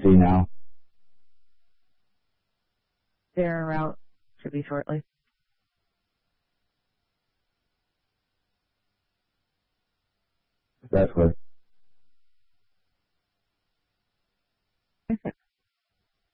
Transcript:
see now? They're en route. Should be shortly. That's what